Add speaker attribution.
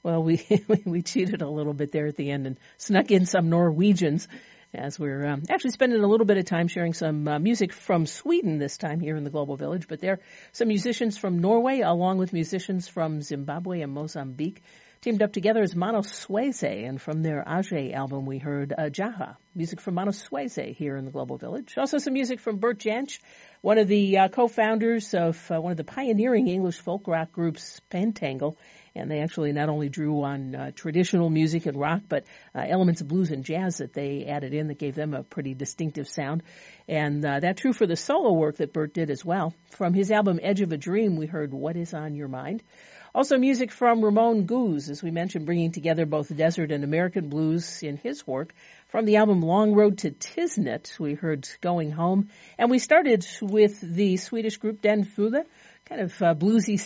Speaker 1: Well, we we cheated a little bit there at the end and snuck in some Norwegians as we're actually spending a little bit of time sharing some music from Sweden this time here in the Global Village. But there are some musicians from Norway along with musicians from Zimbabwe and Mozambique teamed up together as Mano Swayze, and from their Age album we heard Jaha, music from Mano Swayze here in the Global Village. Also some music from Bert Jansch, one of the co-founders of one of the pioneering English folk rock groups, Pentangle, and they actually not only drew on traditional music and rock, but elements of blues and jazz that they added in that gave them a pretty distinctive sound. And that's true for the solo work that Bert did as well. From his album Edge of a Dream, we heard What Is On Your Mind. Also music from Ramon Goose, as we mentioned, bringing together both desert and American blues in his work. From the album Long Road to Tisnet, we heard Going Home. And we started with the Swedish group Den Fulle, kind of bluesy